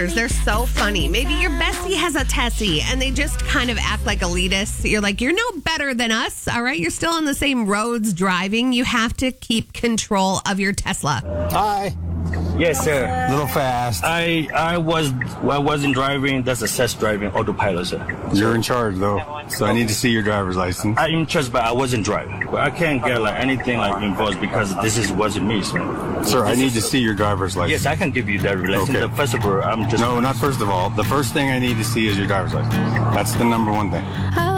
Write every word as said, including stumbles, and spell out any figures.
They're so funny. Maybe your bestie has a Tessie and they just kind of act like elitists. You're like, you're no better than us, all right? You're still on the same roads driving. You have to keep control of your Tesla. Hi. Yes, sir. A little fast. I I was I wasn't driving. That's a test driving autopilot, sir. You're in charge, though, so I need to see your driver's license. I'm in charge, but I wasn't driving. But I can't get like anything like involved because this is wasn't me, sir. Sir, I This need is- to see your driver's license. Yes, I can give you that license. Okay. The First of all, I'm just No, not first of all. The first thing I need to see is your driver's license. That's the number one thing.